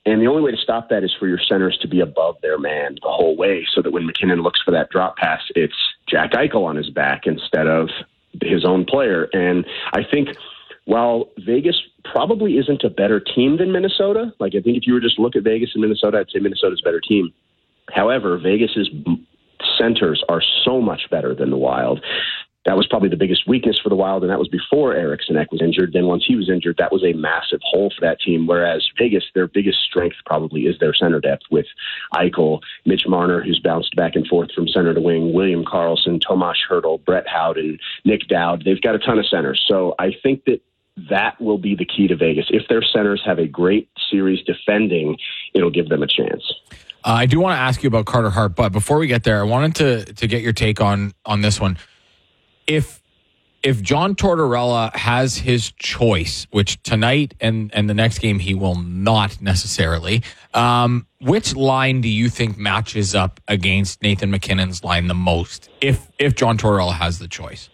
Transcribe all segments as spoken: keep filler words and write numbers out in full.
And the only way to stop that is for your centers to be above their man the whole way, so that when MacKinnon looks for that drop pass, it's Jack Eichel on his back instead of his own player. And I think while Vegas probably isn't a better team than Minnesota, like I think if you were just to look at Vegas and Minnesota, I'd say Minnesota's a better team. However, Vegas's centers are so much better than the Wild. That was probably the biggest weakness for the Wild, and that was before Eriksson Ek was injured. Then once he was injured, that was a massive hole for that team, whereas Vegas, their biggest strength probably is their center depth with Eichel, Mitch Marner, who's bounced back and forth from center to wing, William Karlsson, Tomas Hertl, Brett Howden, Nick Dowd. They've got a ton of centers. So I think that that will be the key to Vegas. If their centers have a great series defending, it'll give them a chance. Uh, I do want to ask you about Carter Hart, but before we get there, I wanted to to get your take on on this one. If if John Tortorella has his choice, which tonight and, and the next game he will not necessarily, um, which line do you think matches up against Nathan MacKinnon's line the most, if if John Tortorella has the choice?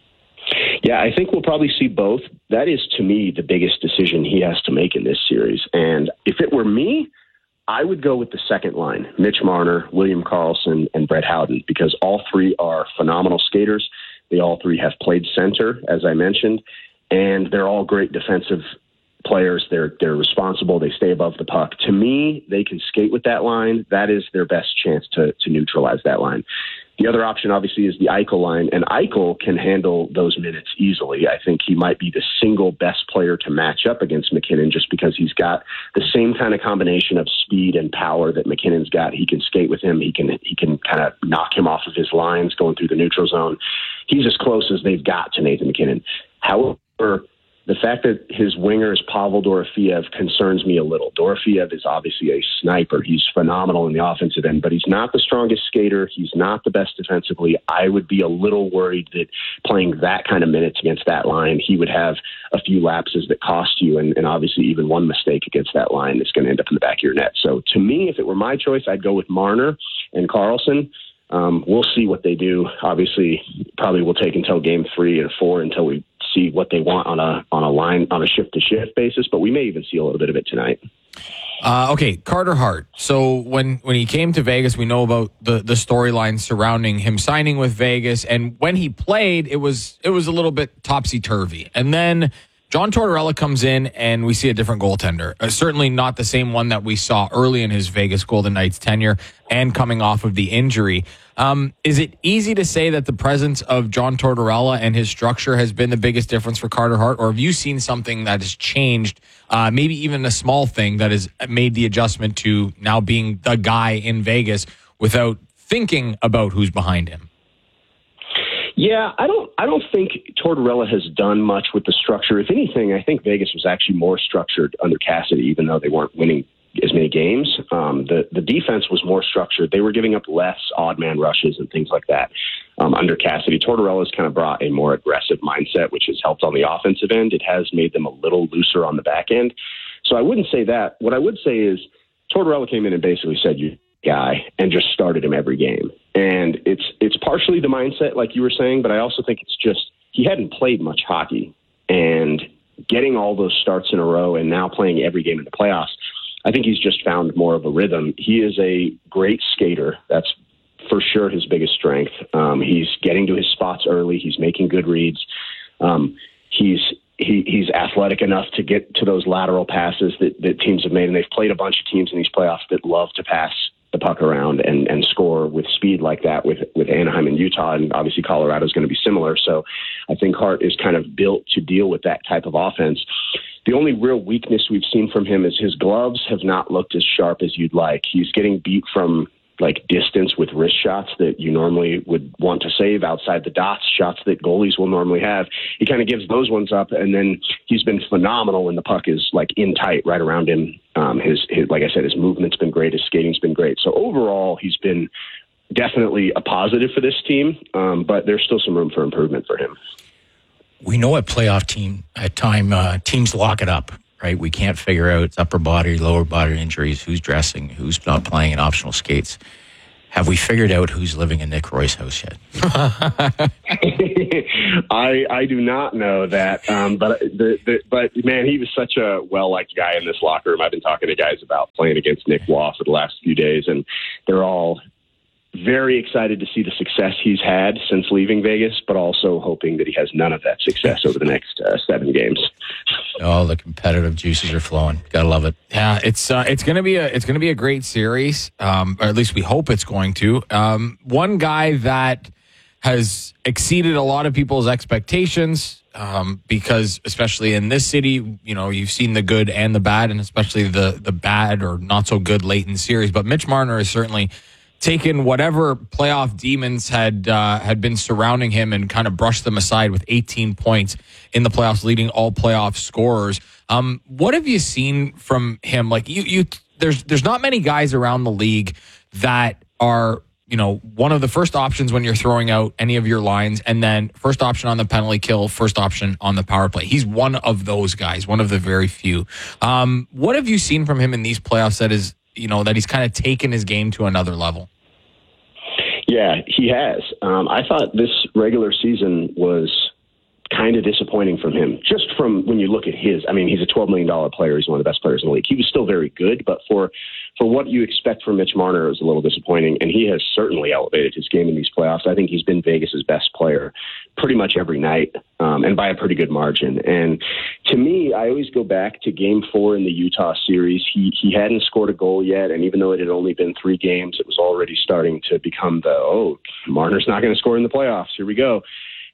Yeah, I think we'll probably see both. That is, to me, the biggest decision he has to make in this series. And if it were me, I would go with the second line, Mitch Marner, William Karlsson, and Brett Howden, because all three are phenomenal skaters. They all three have played center, as I mentioned, and they're all great defensive players. They're they're responsible. They stay above the puck. To me, they can skate with that line. That is their best chance to to neutralize that line. The other option, obviously, is the Eichel line, and Eichel can handle those minutes easily. I think he might be the single best player to match up against MacKinnon just because he's got the same kind of combination of speed and power that MacKinnon's got. He can skate with him. He can he can kind of knock him off of his lines going through the neutral zone. He's as close as they've got to Nathan MacKinnon. However, the fact that his winger is Pavel Dorofeev concerns me a little. Dorofeev is obviously a sniper. He's phenomenal in the offensive end, but he's not the strongest skater. He's not the best defensively. I would be a little worried that playing that kind of minutes against that line, he would have a few lapses that cost you, and, and obviously even one mistake against that line is going to end up in the back of your net. So to me, if it were my choice, I'd go with Marner and Karlsson. Um, we'll see what they do. Obviously, probably will take until game three and four until we see what they want on a on a line on a shift to shift basis. But we may even see a little bit of it tonight. Uh, okay, Carter Hart. So when when he came to Vegas, we know about the the storyline surrounding him signing with Vegas, and when he played, it was it was a little bit topsy turvy, and then John Tortorella comes in and we see a different goaltender. Uh, certainly not the same one that we saw early in his Vegas Golden Knights tenure and coming off of the injury. Um, is it easy to say that the presence of John Tortorella and his structure has been the biggest difference for Carter Hart? Or have you seen something that has changed, uh, maybe even a small thing that has made the adjustment to now being the guy in Vegas without thinking about who's behind him? Yeah, I don't I don't think Tortorella has done much with the structure. If anything, I think Vegas was actually more structured under Cassidy, even though they weren't winning as many games. Um, the, the defense was more structured. They were giving up less odd man rushes and things like that um, under Cassidy. Tortorella's kind of brought a more aggressive mindset, which has helped on the offensive end. It has made them a little looser on the back end. So I wouldn't say that. What I would say is Tortorella came in and basically said, you guy, and just started him every game. And it's it's partially the mindset, like you were saying, but I also think it's just he hadn't played much hockey. And getting all those starts in a row and now playing every game in the playoffs, I think he's just found more of a rhythm. He is a great skater. That's for sure his biggest strength. Um, he's getting to his spots early. He's making good reads. Um, he's he, he's athletic enough to get to those lateral passes that, that teams have made. And they've played a bunch of teams in these playoffs that love to pass the puck around and, and score with speed like that with, with Anaheim and Utah. And obviously Colorado is going to be similar. So I think Hart is kind of built to deal with that type of offense. The only real weakness we've seen from him is his gloves have not looked as sharp as you'd like. He's getting beat from like distance with wrist shots that you normally would want to save outside the dots, shots that goalies will normally have. He kind of gives those ones up, and then he's been phenomenal when the puck is like in tight right around him. Um, his, his, like I said, his movement's been great. His skating's been great. So overall, he's been definitely a positive for this team, um, but there's still some room for improvement for him. We know at playoff team at time uh, teams lock it up, right? We can't figure out upper body, lower body injuries, who's dressing, who's not playing, and optional skates. Have we figured out who's living in Nick Roy's house yet? I I do not know that, um, but the, the but man, he was such a well-liked guy in this locker room. I've been talking to guys about playing against Nick Waugh for the last few days, and they're all very excited to see the success he's had since leaving Vegas, but also hoping that he has none of that success over the next uh, seven games. Oh, the competitive juices are flowing. Gotta love it. Yeah, it's uh, it's gonna be a it's gonna be a great series, um, or at least we hope it's going to. Um, one guy that has exceeded a lot of people's expectations, um, because especially in this city, you know, you've seen the good and the bad, and especially the the bad or not so good late in the series. But Mitch Marner is certainly taken whatever playoff demons had uh, had been surrounding him and kind of brushed them aside with eighteen points in the playoffs, leading all playoff scorers. Um, what have you seen from him? Like you, you, there's there's not many guys around the league that are, you know, one of the first options when you're throwing out any of your lines, and then first option on the penalty kill, first option on the power play. He's one of those guys, one of the very few. Um, what have you seen from him in these playoffs that is, you know, that he's kind of taken his game to another level? Yeah, he has. Um, I thought this regular season was kind of disappointing from him, just from when you look at his. I mean, he's a twelve million dollars player. He's one of the best players in the league. He was still very good, but for for what you expect from Mitch Marner, it was a little disappointing, and he has certainly elevated his game in these playoffs. I think he's been Vegas's best player pretty much every night, um, and by a pretty good margin. And to me, I always go back to game four in the Utah series. He he hadn't scored a goal yet, and even though it had only been three games, it was already starting to become the, oh, Marner's not going to score in the playoffs. Here we go.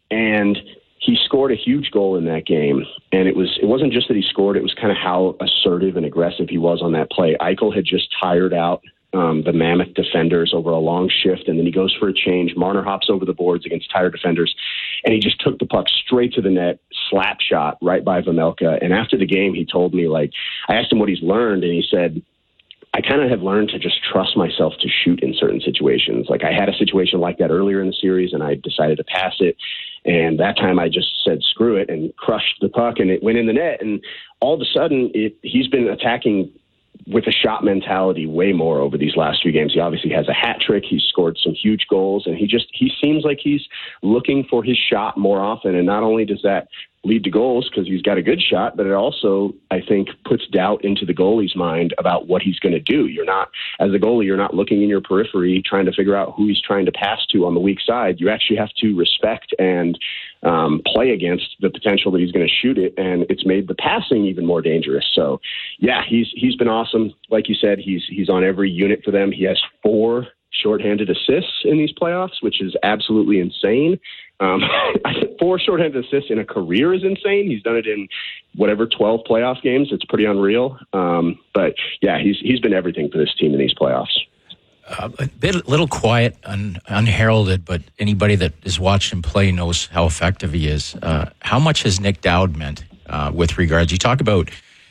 And he scored a huge goal in that game, and it was it wasn't just that he scored, it was kind of how assertive and aggressive he was on that play. Eichel had just tired out um, the Mammoth defenders over a long shift, and then he goes for a change. Marner hops over the boards against tired defenders, and he just took the puck straight to the net, slap shot right by Vejmelka. And after the game, he told me, like, I asked him what he's learned, and he said, I kind of have learned to just trust myself to shoot in certain situations. Like, I had a situation like that earlier in the series, and I decided to pass it. And that time I just said, screw it, and crushed the puck, and it went in the net. And all of a sudden, it, he's been attacking with a shot mentality way more over these last few games. He obviously has a hat trick. He's scored some huge goals, and he just he seems like he's looking for his shot more often. And not only does that lead to goals because he's got a good shot, but it also, I think, puts doubt into the goalie's mind about what he's going to do. You're not, as a goalie, you're not looking in your periphery trying to figure out who he's trying to pass to on the weak side. You actually have to respect and um, play against the potential that he's going to shoot it, and it's made the passing even more dangerous. So, yeah, he's he's been awesome. Like you said, he's he's on every unit for them. He has four shorthanded assists in these playoffs, which is absolutely insane. Um, four shorthanded assists in a career is insane. He's done it in whatever twelve playoff games. It's pretty unreal. Um, but yeah, he's he's been everything for this team in these playoffs. Uh, a bit, little quiet, un, unheralded, but anybody that has watched him play knows how effective he is. Uh, how much has Nick Dowd meant uh, with regards? You talk about,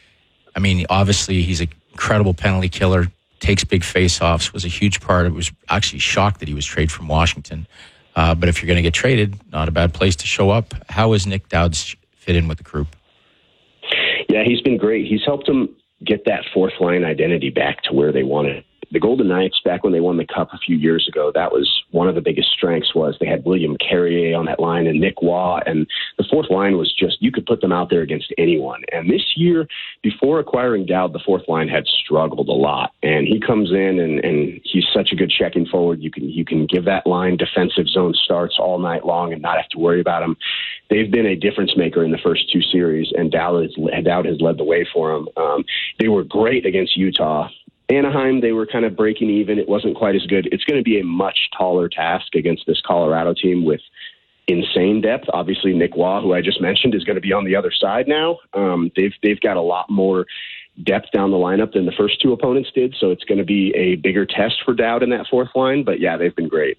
I mean, obviously he's an incredible penalty killer, takes big face-offs, was a huge part. It was actually shocked that he was traded from Washington. Uh, but if you're going to get traded, not a bad place to show up. How has Nick Dowd fit in with the group? Yeah, he's been great. He's helped them get that fourth line identity back to where they wanted it. The Golden Knights, back when they won the Cup a few years ago, that was one of the biggest strengths was they had William Carrier on that line and Nick Waugh, and the fourth line was just, you could put them out there against anyone. And this year, before acquiring Dowd, the fourth line had struggled a lot, and he comes in and, and he's such a good checking forward. You can you can give that line defensive zone starts all night long and not have to worry about him. They've been a difference maker in the first two series, and Dowd has, Dowd has led the way for them. Um, they were great against Utah. Anaheim, they were kind of breaking even. It wasn't quite as good. It's going to be a much taller task against this Colorado team with insane depth. Obviously, Nick Waugh, who I just mentioned, is going to be on the other side now. Um, they've they've got a lot more depth down the lineup than the first two opponents did, so it's going to be a bigger test for Dowd in that fourth line. But, yeah, they've been great.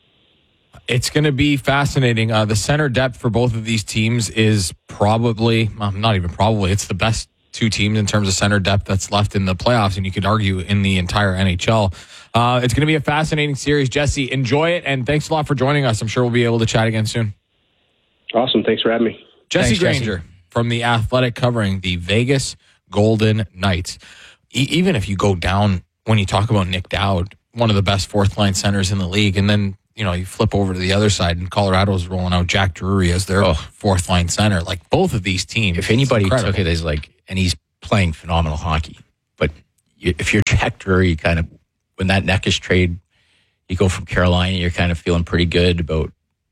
It's going to be fascinating. Uh, the center depth for both of these teams is probably, well, not even probably, it's the best two teams in terms of center depth that's left in the playoffs, and you could argue in the entire N H L. Uh, it's going to be a fascinating series. Jesse, enjoy it, and thanks a lot for joining us. I'm sure we'll be able to chat again soon. Awesome. Thanks for having me. Jesse Thanks, Granger Jesse. From The Athletic, covering the Vegas Golden Knights. E- even if you go down, when you talk about Nick Dowd, one of the best fourth line centers in the league. And then, you know, you flip over to the other side and Colorado's rolling out Jack Drury as their oh. fourth line center. Like both of these teams. If anybody took it as like, and he's playing phenomenal hockey, but you, if you're Jack Drury, you kind of, when that Necas trade, you go from Carolina, you're kind of feeling pretty good about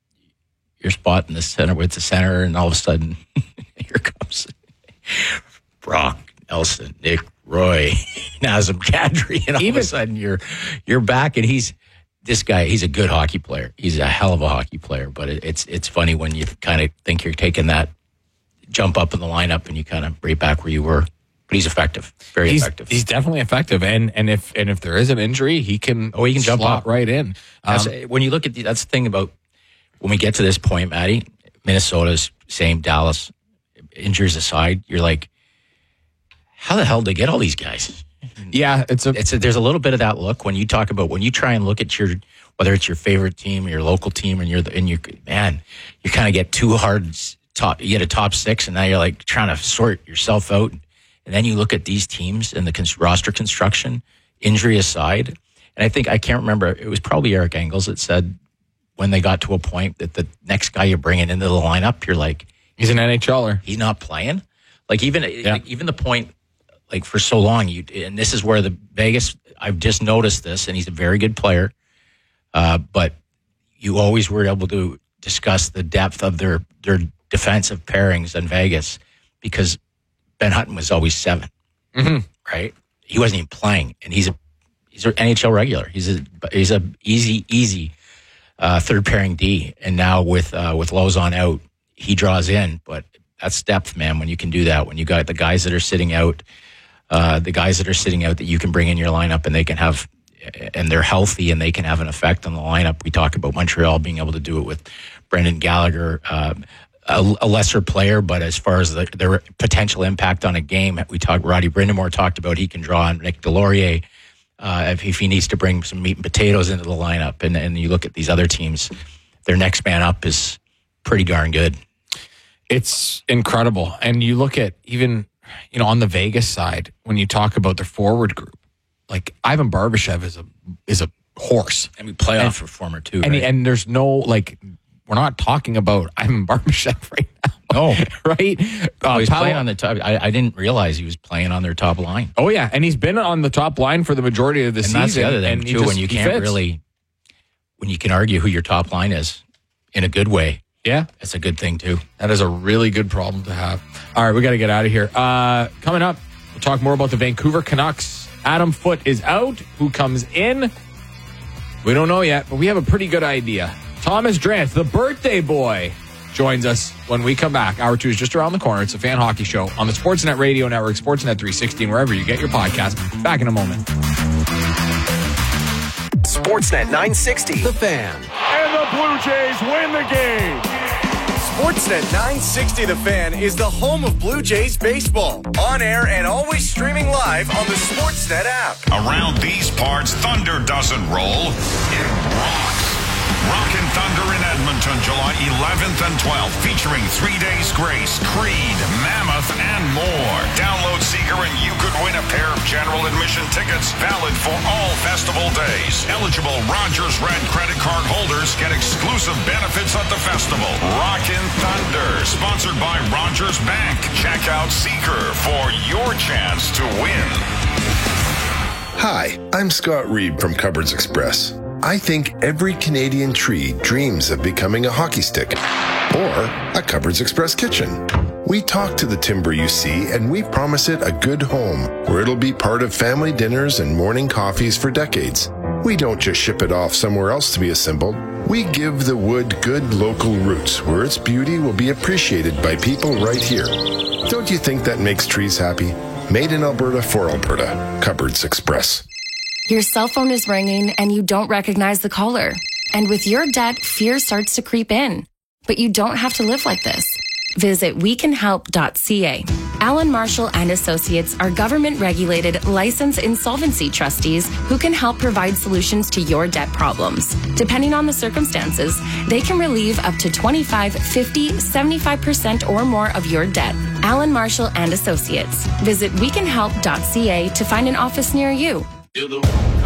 your spot in the center with the center, and all of a sudden, here comes Brock Nelson, Nick Roy, Nazem Kadri, and all Even, of a sudden you're you're back, and he's this guy. He's a good hockey player. He's a hell of a hockey player. But it, it's it's funny when you kind of think you're taking that jump up in the lineup, and you kind of right back where you were. But he's effective, very he's, effective. He's definitely effective, and and if and if there is an injury, he can oh he can jump slot up right in. Um, when you look at the, that's the thing about when we get to this point, Maddie. Minnesota's same, Dallas. Injuries aside, you're like, how the hell did they get all these guys? Yeah, it's a, it's a, there's a little bit of that look when you talk about when you try and look at your whether it's your favorite team or your local team, and you're the, and you man, you kind of get too hard top. You get a top six, and now you're like trying to sort yourself out. And then you look at these teams and the cons- roster construction, injury aside, and I think, I can't remember, it was probably Eric Engels that said when they got to a point that the next guy you're bringing into the lineup, you're like, he's an N H L er. He's not playing. Like even yeah. like even the point, like for so long, you and this is where the Vegas, I've just noticed this, and he's a very good player, uh, but you always were able to discuss the depth of their, their defensive pairings in Vegas because Ben Hutton was always seven, mm-hmm. right? He wasn't even playing, and he's a he's an N H L regular. He's a he's a easy easy uh, third pairing D, and now with uh, with Lozon out, he draws in. But that's depth, man. When you can do that, when you got the guys that are sitting out, uh, the guys that are sitting out that you can bring in your lineup, and they can have, and they're healthy, and they can have an effect on the lineup. We talk about Montreal being able to do it with Brendan Gallagher. Uh, A, a lesser player, but as far as the, their potential impact on a game, we talked. Roddy Brindamore talked about he can draw on Nick Delorier uh, if, if he needs to bring some meat and potatoes into the lineup. And and you look at these other teams, their next man up is pretty darn good. It's incredible. And you look at even, you know, on the Vegas side, when you talk about their forward group, like Ivan Barbashev is a is a horse. I mean, playoff performer too. And right? and there's no like. We're not talking about Ivan Barbashev right now. No. right? Uh, oh, he's Pavel, playing on the top. I, I didn't realize he was playing on their top line. Oh, yeah. And he's been on the top line for the majority of the and season. That's the other thing, and too, just, when you can't fits. really, when you can argue who your top line is in a good way. Yeah. That's a good thing, too. That is a really good problem to have. All right, we got to get out of here. Uh, coming up, we'll talk more about the Vancouver Canucks. Adam Foote is out. Who comes in? We don't know yet, but we have a pretty good idea. Thomas Drance, the birthday boy, joins us when we come back. Hour two is just around the corner. It's a Fan Hockey Show on the Sportsnet Radio Network, Sportsnet three sixty, and wherever you get your podcast. Back in a moment. Sportsnet nine sixty. The Fan. And the Blue Jays win the game. Sportsnet nine sixty The Fan is the home of Blue Jays baseball. On air and always streaming live on the Sportsnet app. Around these parts, thunder doesn't roll. It rocks. Rockin' Thunder in Edmonton, July eleventh and twelfth, featuring Three Days Grace, Creed, Mammoth, and more. Download Seeker and you could win a pair of general admission tickets valid for all festival days. Eligible Rogers Red credit card holders get exclusive benefits at the festival. Rockin' Thunder, sponsored by Rogers Bank. Check out Seeker for your chance to win. Hi, I'm Scott Reed from Cupboards Express. I think every Canadian tree dreams of becoming a hockey stick or a Cupboards Express kitchen. We talk to the timber you see, and we promise it a good home where it'll be part of family dinners and morning coffees for decades. We don't just ship it off somewhere else to be assembled. We give the wood good local roots where its beauty will be appreciated by people right here. Don't you think that makes trees happy? Made in Alberta for Alberta. Cupboards Express. Your cell phone is ringing and you don't recognize the caller. And with your debt, fear starts to creep in. But you don't have to live like this. Visit we can help dot c a. Allen Marshall and Associates are government-regulated, licensed insolvency trustees who can help provide solutions to your debt problems. Depending on the circumstances, they can relieve up to twenty-five, fifty, seventy-five percent or more of your debt. Allen Marshall and Associates. Visit we can help dot c a to find an office near you. Till the moon comes up.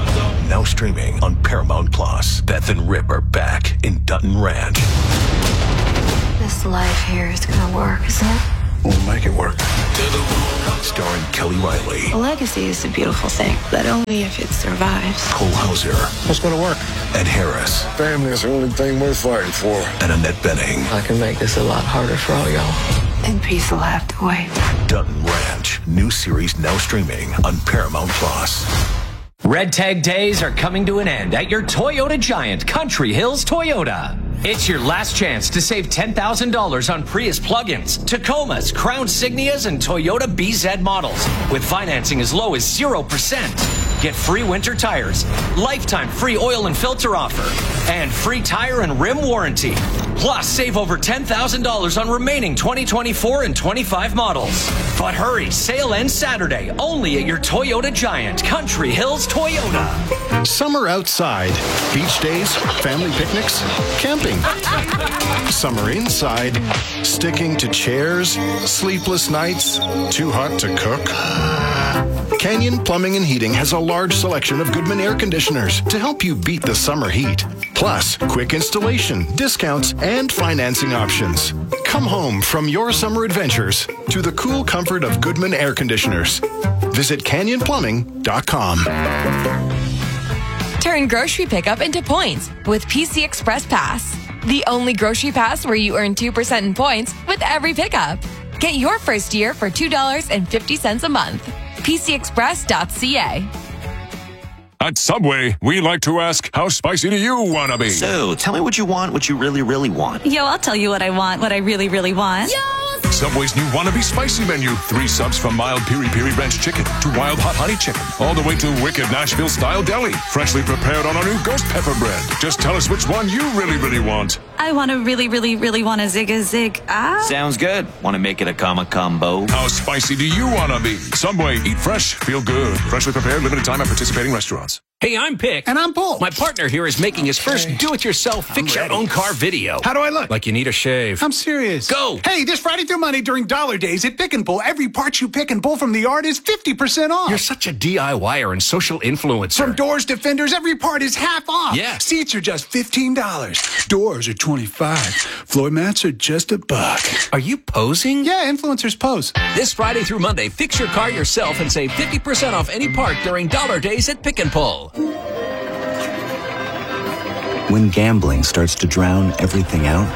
now streaming on Paramount Plus. Beth and Rip are back in Dutton Ranch. This life here is gonna work, isn't it? We'll make it work. Starring Kelly Riley. A legacy is a beautiful thing, but only if it survives. Cole Hauser. What's gonna work? Ed Harris. Family is the only thing worth fighting for. And Annette Bening. I can make this a lot harder for all y'all. And peace will have to wait. Dutton Ranch. New series now streaming on Paramount Plus. Red Tag Days are coming to an end at your Toyota Giant, Country Hills Toyota. It's your last chance to save ten thousand dollars on Prius plug-ins, Tacomas, Crown Signias, and Toyota B Z models with financing as low as zero percent. Get free winter tires, lifetime free oil and filter offer, and free tire and rim warranty. Plus, save over ten thousand dollars on remaining twenty twenty-four and twenty-five models. But hurry, sale ends Saturday, only at your Toyota Giant, Country Hills Toyota. Summer outside. Beach days, family picnics, camping. Summer inside. Sticking to chairs, sleepless nights, too hot to cook. Canyon Plumbing and Heating has a large selection of Goodman air conditioners to help you beat the summer heat. Plus, quick installation, discounts, and financing options. Come home from your summer adventures to the cool comfort of Goodman air conditioners. Visit canyon plumbing dot com. Turn grocery pickup into points with P C Express Pass. The only grocery pass where you earn two percent in points with every pickup. Get your first year for two dollars and fifty cents a month. P C express dot c a. At Subway, we like to ask, how spicy do you want to be? So, tell me what you want, what you really, really want. Yo, I'll tell you what I want, what I really, really want. Yo! Subway's new Wannabe Spicy menu. Three subs from mild piri piri ranch chicken to wild hot honey chicken. All the way to wicked Nashville style deli. Freshly prepared on our new ghost pepper bread. Just tell us which one you really, really want. I want to really, really, really want a zig a zig. Ah. Sounds good. Want to make it a comma combo? How spicy do you want to be? Subway, eat fresh, feel good. Freshly prepared, limited time at participating restaurants. Hey, I'm Pick. And I'm Paul. My partner here is making his first okay. do-it-yourself fix-your-own-car video. How do I look? Like you need a shave. I'm serious. Go! Hey, this Friday through Monday during Dollar Days at Pick and Pull, every part you pick and pull from the yard is fifty percent off. You're such a DIYer and social influencer. From doors to fenders, every part is half off. Yeah. Seats are just fifteen dollars. Doors are twenty-five dollars. Floor mats are just a buck. Are you posing? Yeah, influencers pose. This Friday through Monday, fix your car yourself and save fifty percent off any part during Dollar Days at Pick and Pull. When gambling starts to drown everything out,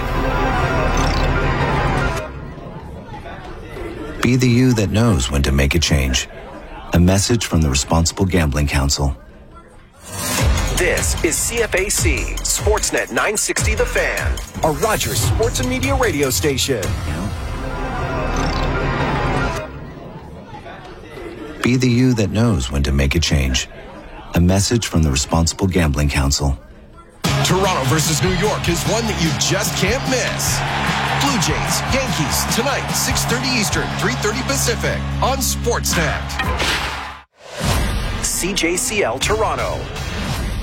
be the you that knows when to make a change. A message from the Responsible Gambling Council. This is C F A C, Sportsnet nine sixty The Fan, a Rogers Sports and Media radio station. Be the you that knows when to make a change. A message from the Responsible Gambling Council. Toronto versus New York is one that you just can't miss. Blue Jays, Yankees, tonight, six thirty Eastern, three thirty Pacific, on Sportsnet. C J C L Toronto.